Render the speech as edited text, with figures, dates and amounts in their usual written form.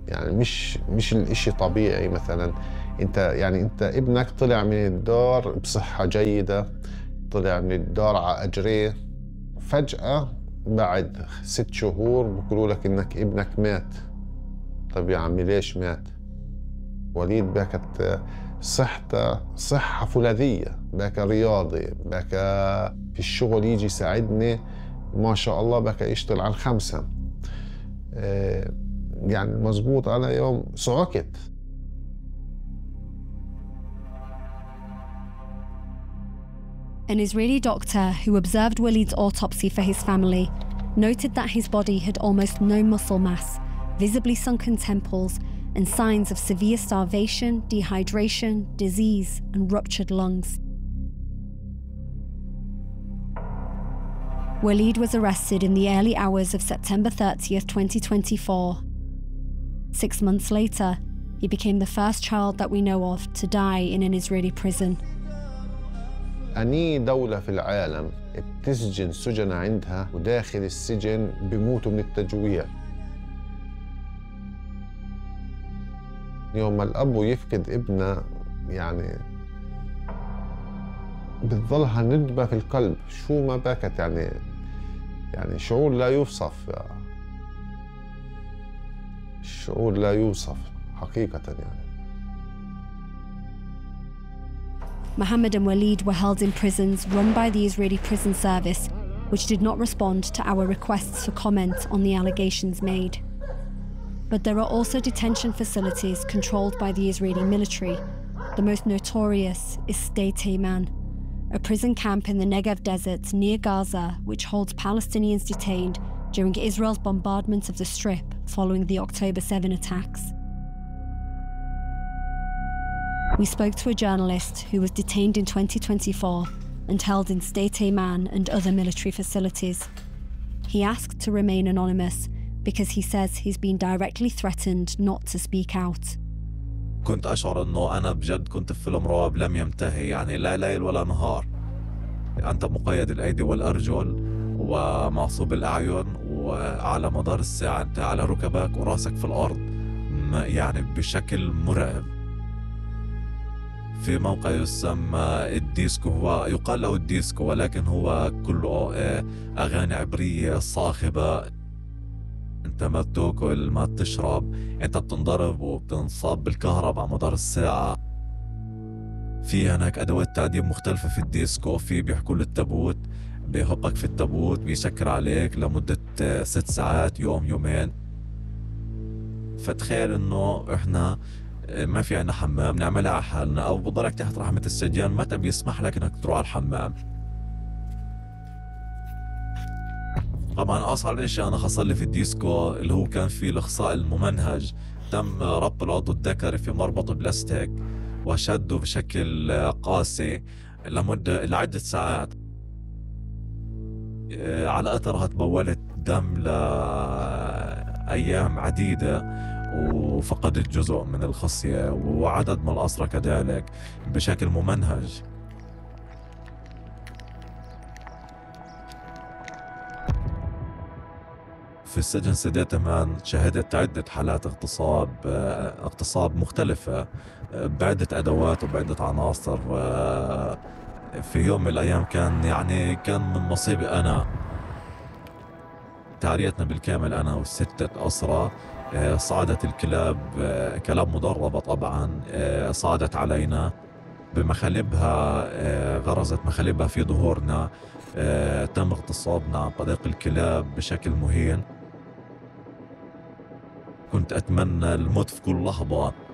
يعني مش الإشي طبيعي. مثلا انت ابنك طلع من الدار بصحة جيدة، طلع من الدار على أجريه، فجأة بعد 6 شهور بقولوا لك انك ابنك مات. طب يا عمي ليش مات؟ وليد باكت صحته صحة فولاذية، باكا رياضي، باكا في الشغل يجي يساعدني ما شاء الله، باكا يشتغل على 5. يعني مزبوط. أنا يوم صعقت. An Israeli doctor who observed Walid's autopsy for his family noted that his body had almost no muscle mass, visibly sunken temples, and signs of severe starvation, dehydration, disease, and ruptured lungs. Walid was arrested in the early hours of September 30th, 2024. 6 months later, he became the first child that we know of to die in an Israeli prison. أني دولة في العالم بتسجن سجناء عندها وداخل السجن بيموتوا من التجويع. يوم ما الأب يفقد ابنه يعني بتظلها ندبة في القلب، شو ما بكت يعني شعور لا يوصف، شعور لا يوصف حقيقة يعني. Mohammed and Walid were held in prisons run by the Israeli Prison Service, which did not respond to our requests for comment on the allegations made. But there are also detention facilities controlled by the Israeli military. The most notorious is Sde Teiman, a prison camp in the Negev desert near Gaza, which holds Palestinians detained during Israel's bombardment of the Strip following the October 7 attacks. We spoke to a journalist who was detained in 2024 and held in Sde Teiman and other military facilities. He asked to remain anonymous because he says he's been directly threatened not to speak out. كنت أشعر أنه أنا بجد كنت في فيلم رعب لم ينتهي، يعني لا ليل ولا نهار. أنت مقيد الأيدي والأرجل ومعصوب الأعين، وعلى مدار الساعة أنت على ركبك وراسك في الأرض، يعني بشكل مرعب. في موقع يسمى الديسكو، هو يقال له الديسكو ولكن هو كله أغاني عبرية صاخبة. أنت ما بتاكل ما بتشرب، أنت بتنضرب وبتنصاب بالكهرباء على مدار الساعة. في هناك أدوات تعذيب مختلفة في الديسكو. في بيحكوا التابوت، بيهبك في التابوت بيسكر عليك لمدة 6 ساعات، يوم يومين. فتخيل إنه إحنا ما في عنا حمام نعملها على حالنا، أو بضلك تحت رحمة السجان متى بيسمح لك إنك تروح على الحمام. طبعا أصعب إشي أنا حصل لي في الديسكو اللي هو كان فيه الإخصاء الممنهج. تم ربط العضو الذكري في مربط بلاستيك وشده بشكل قاسي لعدة ساعات. على أثرها تبولت دم لأيام عديدة، وفقدت جزء من الخصية وعدد من الأسرى كذلك بشكل ممنهج. في السجن سدي تيمان شهدت عدة حالات اغتصاب مختلفة بعدة أدوات وبعدة عناصر. في يوم من الأيام كان من نصيبي أنا تعريتنا بالكامل أنا و6 أسرى. صعدت الكلاب، كلاب مدربة طبعا، صعدت علينا بمخالبها، غرزت مخالبها في ظهورنا. تم اغتصابنا عن طريق الكلاب بشكل مهين. كنت أتمنى الموت في كل لحظة.